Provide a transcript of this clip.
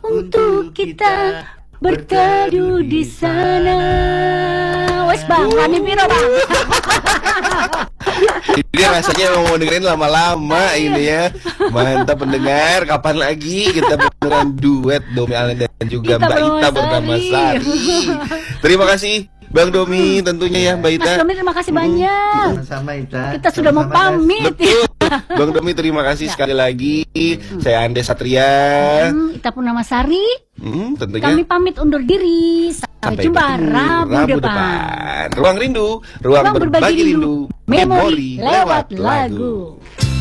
untuk kita berteduh di sana. Wes bang, kami piro bang? Ini rasanya mau dengerin lama-lama ini ya. Mantap pendengar, kapan lagi kita beneran duet Domi Allen dan juga Kita Mbak Ita bernama Sari. Terima kasih Bang Domi tentunya ya Mbak Ita. Mas Domi terima kasih banyak. Sama Ita. Kita sudah mau pamit. Betul. Bang Domi terima kasih sekali lagi. Saya Andes Satria. Kita pun nama Sari. Tentunya Kami pamit undur diri. Sampai jumpa bertemu Rabu depan. Ruang rindu, ruang berbagi rindu, memori lewat lagu.